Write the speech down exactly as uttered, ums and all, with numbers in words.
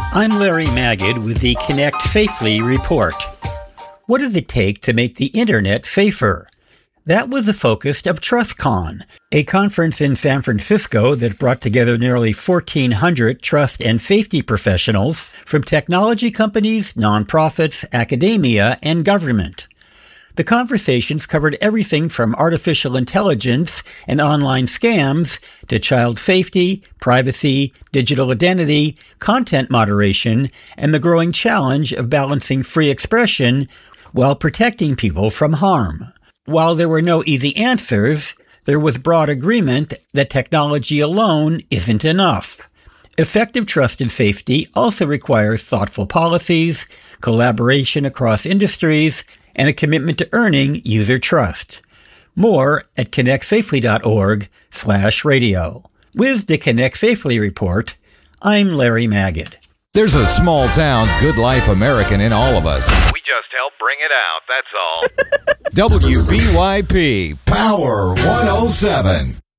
I'm Larry Magid with the Connect Safely report. What does it take to make the internet safer? That was the focus of TrustCon, a conference in San Francisco that brought together nearly fourteen hundred trust and safety professionals from technology companies, nonprofits, academia, and government. The conversations covered everything from artificial intelligence and online scams to child safety, privacy, digital identity, content moderation, and the growing challenge of balancing free expression while protecting people from harm. While there were no easy answers, there was broad agreement that technology alone isn't enough. Effective trust and safety also requires thoughtful policies, collaboration across industries, and a commitment to earning user trust. More at connectsafely.org slash radio. With the Connect Safely report, I'm Larry Magid. There's a small-town, good-life American in all of us. We just help bring it out, that's all. W B Y P Power one oh seven.